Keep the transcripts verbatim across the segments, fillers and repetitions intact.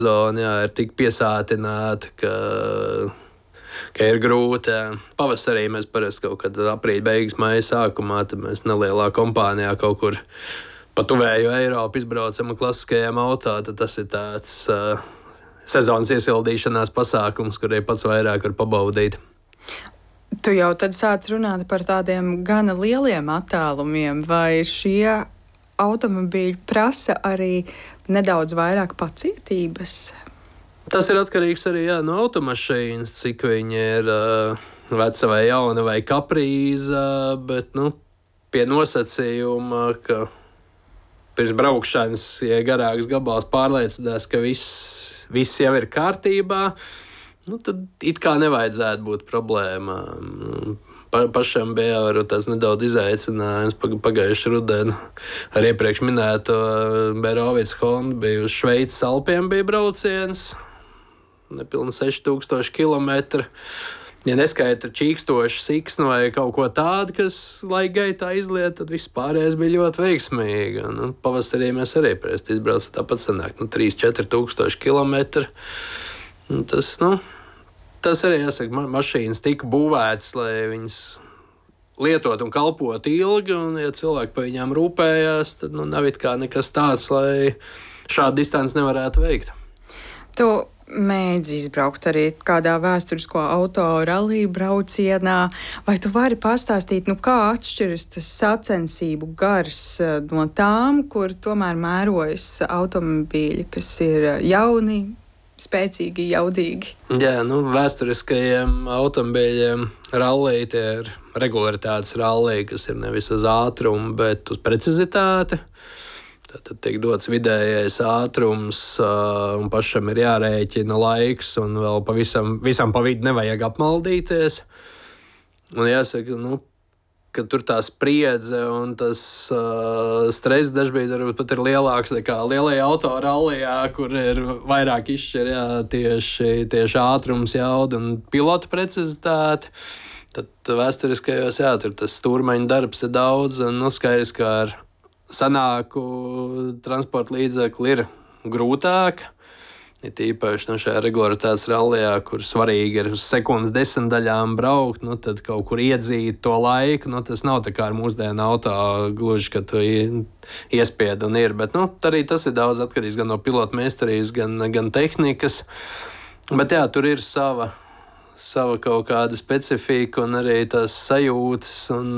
sezona jā, ir tik piesātināta, ka, ka ir grūti. Jā. Pavasarī mēs parasti kaut kad aprīļa beigas, maija sākumā, tad mēs nelielā kompānijā kaut kur pa tuvēju Eiropu izbraucam ar klasiskajiem auto, tad tas ir tāds uh, sezonas iesildīšanās pasākums, kur ir pats vairāk var pabaudīt. Tu jau tad sāc runāt par tādiem gana lieliem attālumiem, vai šie automobīļi prasa arī nedaudz vairāk pacietības? Tas ir atkarīgs arī jā, no automašīnas, cik viņa ir uh, veca vai jauna vai kaprīza, bet nu, pie nosacījuma, ka pirms braukšanas, ja garāks gabals pārliecinās, ka viss, viss jau ir kārtībā, nu, tad it kā nevajadzētu būt problēmām. Pa, pašam bija jau tas nedaudz izaicinājums pagājuši rudeni. Ar iepriekš minēto Berovic Hondu bija uz Šveices Alpiem bija brauciens, nepilni seši tūkstoši kilometri. Ja neskaita čīkstoši siksnu vai kaut ko tādu, kas laika gaitā izliet, tad viss pārējais bija ļoti veiksmīgi. Un, pavasarī mēs arī presti izbraucam tāpat sanāk, nu, trīs četri tūkstoši kilometri. Un tas, nu, tas arī jāsaka, ma mašīnas tika būvētas, lai viņas lietot un kalpot ilgi, un ja cilvēki par viņām rūpējās, tad nu, nav it kā nekas tāds, lai šādu distanci nevarētu veikt. Tu mēdz izbraukt arī kādā vēsturisko auto rallija braucienā, vai tu vari pastāstīt, nu, kā atšķiras tas sacensību gars no tām, kur tomēr mērojas automobīļi, kas ir jauni, spēcīgi, jaudīgi? Jā, nu, vēsturiskajiem automobīļiem rallija tie ir regularitātes rallija, kas ir nevis uz ātrumu, bet uz precizitāti. Tad tiek dots vidējais ātrums, uh, un pašam ir jārēķina laiks, un vēl pavisam, visam pa vidu nevajag apmaldīties. Un jāsaka, nu, ka tur tā spriedze un tas uh, stress dažkārt varbūt pat ir lielāks nekā lielajā autorallijā, kur ir vairāk izšķir jā, tieši, tieši ātrums, jauda un pilota precizitāte. Tad vēsturiskajos, jā, tur tas stūrmeņa darbs ir daudz, un noskaidrs, ka ar sanāku transporta līdzekli ir grūtāk. Ir tīpaši nu, šajā regularitātes rallijā, kur svarīgi ir uz sekundes desmitdaļām braukt, nu, tad kaut kur iedzīt to laiku. Nu, tas nav tā kā ar mūsdienu auto gluži, ka tu iespied un ir. Bet nu, arī tas ir daudz atkarīgs gan no pilota meistarības, gan, gan tehnikas. Bet jā, tur ir sava, sava kaut kāda specifika un arī tās sajūtas. Un,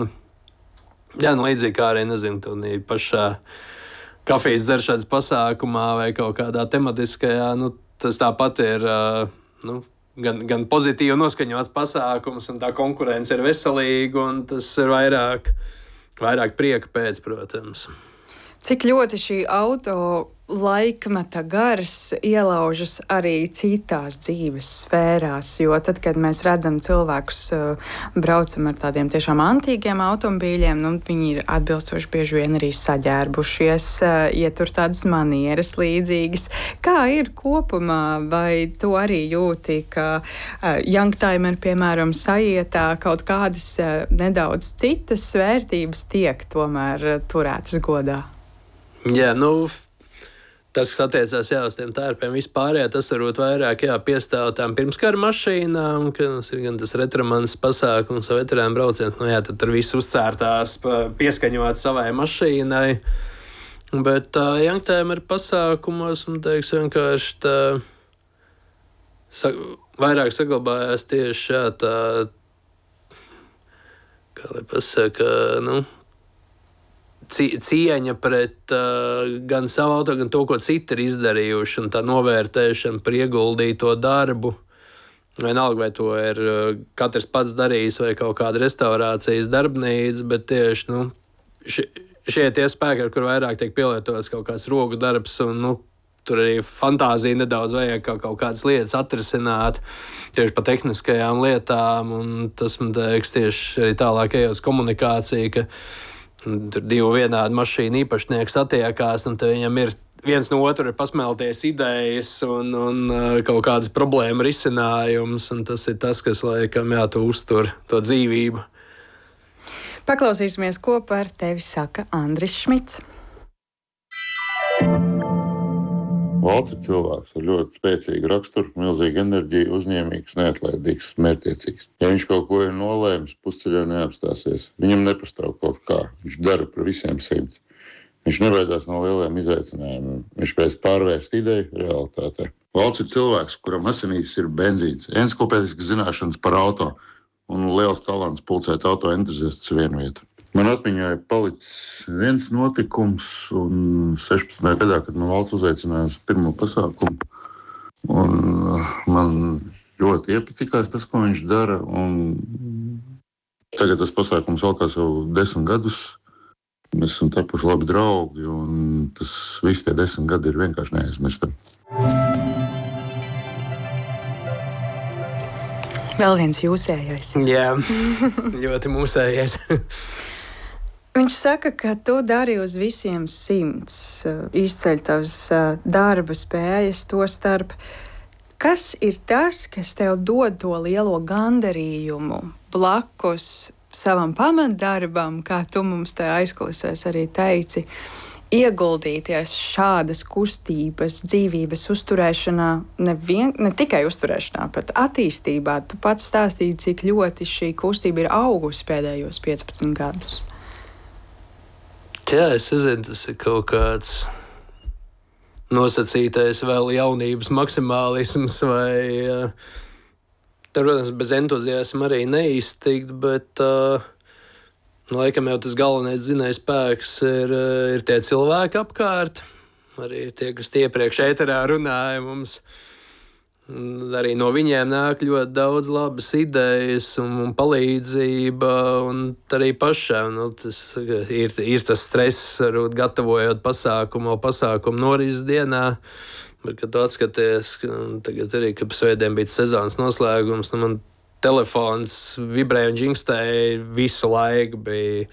jā, nu, līdzīgi kā arī, nezinu, tādā pašā kafijas dzeršanas pasākumā vai kaut kādā tematiskajā, nu, tas tāpat ir nu, gan, gan pozitīvi noskaņots pasākums, un tā konkurence ir veselīga, un tas ir vairāk, vairāk prieka pēc, protams. Cik ļoti šī auto laikmeta gars ielaužas arī citās dzīves sfērās, jo tad, kad mēs redzam cilvēkus uh, braucam ar tādiem tiešām antīkiem automobīļiem, nu, viņi ir atbilstoši bieži vien arī saģērbušies, uh, ietur tādas manieres līdzīgas. Kā ir kopumā, vai tu arī jūti, ka uh, youngtimer, piemēram, sajietā kaut kādas uh, nedaudz citas svērtības tiek tomēr uh, turētas godā? Jā, nu, tas, kas attiecās jā, uz tiem tērpiem vispārējā, tas varbūt vairāk jā, piestāv tām pirmskara mašīnām, kas ir gan tas retromans pasākums vai veterānu brauciens, nu jā, tad tur viss uzcērtās, pieskaņot savai mašīnai. Bet tā youngtimer pasākumos, un teiks, vienkārši tā sa, vairāk saglabājās tieši jā, tā, kā lai pasaka, nu, cieņa pret uh, gan savu auto, gan to, ko citi ir izdarījuši, un tā novērtēšana par ieguldīto darbu. Vienalga, vai to ir uh, katrs pats darījis, vai kaut kāda restaurācijas darbnīca, bet tieši nu, ši, šie tie spēki, ar kur vairāk tiek pielietots kaut kāds roku darbs, un nu, tur arī fantāzija nedaudz vajag kaut, kaut kādas lietas atrisināt tieši pa tehniskajām lietām, un tas, man teiks, tieši arī tālāk ejot komunikācija, ka tur divu vienādu mašīnu īpašnieks attiekās, un viņam ir viens no otru ir pasmelties idejas un, un kaut kādas problēma risinājums, un tas ir tas, kas, laikam, jā, tu uztur to dzīvību. Paklausīsimies, ko par tevi saka Andris Šmits. Valds ir cilvēks ar ļoti spēcīgu raksturu, milzīgu enerģiju, uzņēmīgs, neatlaidīgs, mērķtiecīgs. Ja viņš kaut ko ir nolēmis, pusceļā neapstāsies. Viņam nepastāv kaut kā. Viņš dara par visiem simts. Viņš nebaidās no lieliem izaicinājumiem. Viņš spēj pārvērst ideju realitātē. Valds ir cilvēks, kuram asinīs ir benzīns, enciklopēdiskas zināšanas par auto un liels talants pulcēt auto entuziastus vienu vietu. Man atmiņā ir palicis viens notikums, un sešpadsmitajā gadā, kad man valsts uzaicināja uz pirmo pasākumu, un man ļoti iepatikās tas, ko viņš dara, un tagad tas pasākums valkās jau desmit gadus. Mēs esam tapuši labi draugi, un tas visi tie desmit gadi ir vienkārši neaizmirstam. Vēl viens jūsējais. Jā, ļoti mūsējais. Viņš saka, ka tu dari uz visiem simts, izceļ tavas darba spējas, to starp. Kas ir tas, kas tev dod to lielo gandarījumu blakus savam pamatdarbam, kā tu mums te aizkulisēs arī teici, ieguldīties šādas kustības, dzīvības uzturēšanā, nevien, ne tikai uzturēšanā, bet attīstībā? Tu pats stāstīji, cik ļoti šī kustība ir augusi pēdējos piecpadsmit gadus. Jā, es zinu, tas ir kaut kāds nosacītais vēl jaunības maksimālisms vai, protams, bez entuziasma arī neiztikt, bet uh, laikam jau tas galvenais dzinējs spēks ir, ir tie cilvēki apkārt, arī tie, kas iepriekš ēterā runāja mums. Arī no viņiem nāk ļoti daudz labas idejas un, un palīdzība, un arī pašām nu, tas ir, ir tas stress, varbūt gatavojot pasākumu, pasākumu norises dienā. Bet, kad tu atskaties, tagad arī, kad svētdien bija sezonas noslēgums, nu, man telefons vibrēja un džingstēja visu laiku.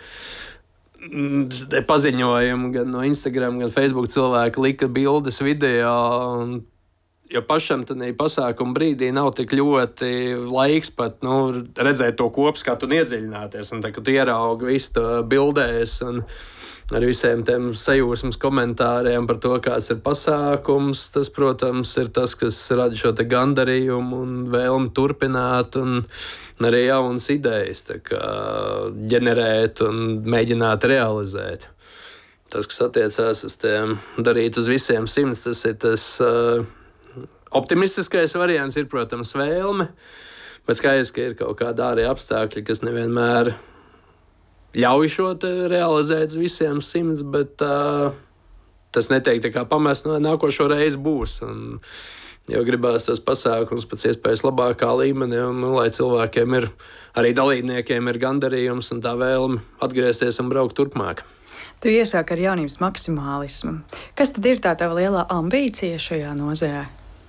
Bija paziņojumi gan no Instagram, gan Facebook cilvēki lika bildes, video. Un, jo pašam tādā pasākuma brīdī nav tik ļoti laiks pat nu, redzēt to kopskatu un iedziļināties. Un tā, kad tu ieraugi visu to bildēs un ar visiem tiem sajūsmas komentāriem par to, kāds ir pasākums, tas, protams, ir tas, kas rada šo te gandarījumu un vēlmi turpināt un arī jaunas idejas tā kā ģenerēt un mēģināt realizēt. Tas, kas attiecās uz tiem darīt uz visiem simts, tas ir tas uh, optimistiskais variants, ir, protams, vēlme, bet skaidrs, ka ir kaut kādi ārēji apstākļi, kas nevienmēr ļauj šo te realizēt visiem simts, bet uh, tas neteikti kā pamest, no nākošo reizi būs. Un, jo gribās tos pasākums pēc iespējas labākā līmenī, un, un lai cilvēkiem ir, arī dalībniekiem ir gandarījums un tā vēlme atgriezties un braukt turpmāk. Tu iesāki ar jaunības maksimālismu. Kas tad ir tā tava lielā ambīcija šajā nozarē?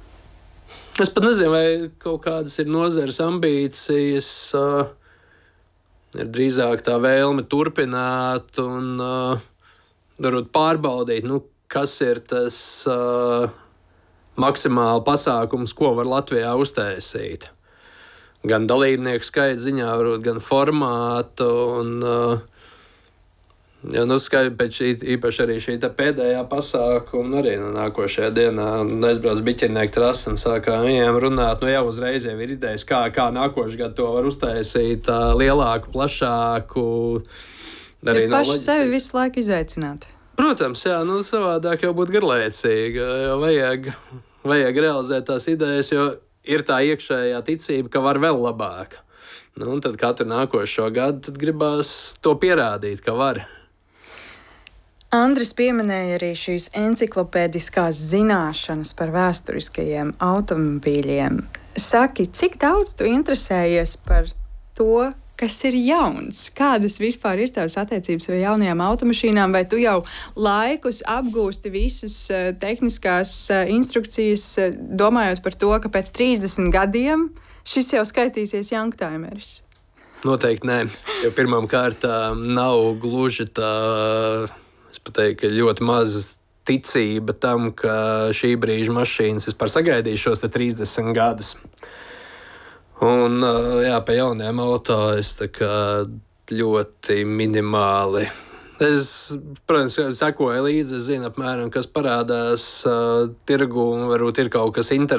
Es pat nezinu, vai kaut kādas ir nozares ambīcijas. Uh, ir drīzāk tā vēlme turpināt un uh, pārbaudīt, nu, kas ir tas uh, maksimāli pasākums, ko var Latvijā uztaisīt. Gan dalībnieku skaita ziņā, varbūt, gan formātu. Un, uh, ja, nu, skaidri pēc šī, īpaši arī šī pēdējā pasākuma, arī no nākošajā dienā aizbrauc biķernieku trasi un sākām viņiem runāt. Nu, jau uzreiz jau ir idejas, kā, kā nākošais gads to var uztaisīt uh, lielāku, plašāku. Jūs paši sevi visu laiku izaicināt. Protams, jā, nu, savādāk jau būtu garlaicīgi, jo vajag, vajag realizēt tās idejas, jo ir tā iekšējā ticība, ka var vēl labāk. Nu, un tad katru nākošo gadu tad gribās to pierādīt, ka var. Andris pieminēja arī šīs enciklopēdiskās zināšanas par vēsturiskajiem automobīļiem. Saki, cik daudz tu interesējies par to, kas ir jauns? Kādas vispār ir tavas attiecības ar jaunajām automašīnām? Vai tu jau laikus apgūsti visas uh, tehniskās uh, instrukcijas, uh, domājot par to, ka pēc trīsdesmit gadiem šis jau skaitīsies youngtimeris? Noteikti nē, jo pirmām kārtām nav gluži tā, es pat teiktu, ka ļoti maz ticība tam, ka šī brīža mašīnas vispār sagaidīs šos te trīsdesmit gadus. Un, jā, pie jauniem auto es tā kā ļoti minimāli Es, protams, sekoju līdzi, es zinu apmēram, kas parādās uh, tirgu, varbūt ir kaut kas interesants.